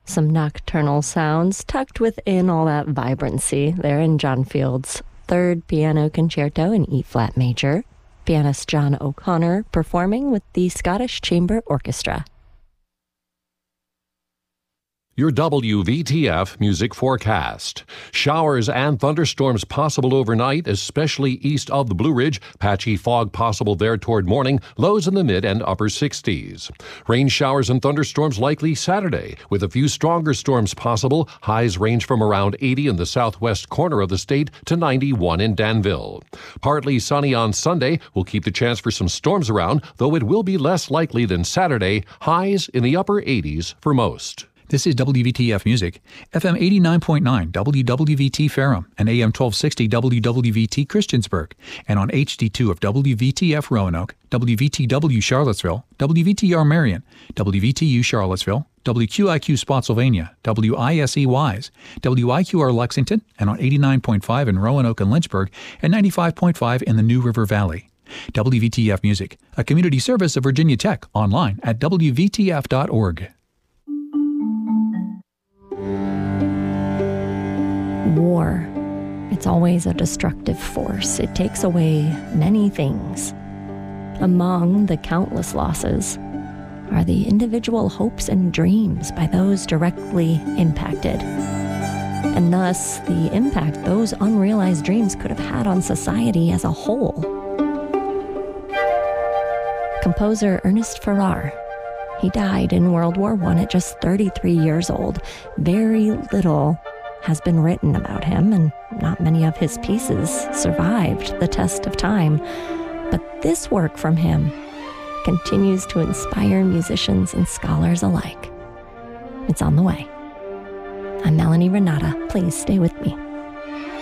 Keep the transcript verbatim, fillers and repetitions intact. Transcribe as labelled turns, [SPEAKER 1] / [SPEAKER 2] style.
[SPEAKER 1] Some nocturnal sounds tucked within all that vibrancy there in John Field's Third Piano Concerto in E-flat major. Pianist John O'Connor performing with the Scottish Chamber Orchestra.
[SPEAKER 2] Your W V T F music forecast. Showers and thunderstorms possible overnight, especially east of the Blue Ridge. Patchy fog possible there toward morning. Lows in the mid and upper sixties. Rain showers and thunderstorms likely Saturday, with a few stronger storms possible. Highs range from around eighty in the southwest corner of the state to ninety-one in Danville. Partly sunny on Sunday will keep the chance for some storms around, though it will be less likely than Saturday. Highs in the upper eighties for most.
[SPEAKER 3] This is W V T F Music, F M eighty-nine point nine W W V T Ferrum and A M twelve sixty W W V T Christiansburg, and on H D two of W V T F Roanoke, W V T W Charlottesville, W V T R Marion, W V T U Charlottesville, W Q I Q Spotsylvania, W I S E Wise, W I Q R Lexington, and on eighty-nine point five in Roanoke and Lynchburg, and ninety-five point five in the New River Valley. W V T F Music, a community service of Virginia Tech, online at W V T F dot org.
[SPEAKER 1] War. It's always a destructive force. It takes away many things. Among the countless losses are the individual hopes and dreams by those directly impacted, and thus the impact those unrealized dreams could have had on society as a whole. Composer Ernest Farrar. He died in World War One at just thirty-three years old. Very little has been written about him, and not many of his pieces survived the test of time. But this work from him continues to inspire musicians and scholars alike. It's on the way. I'm Melanie Renata. Please stay with me.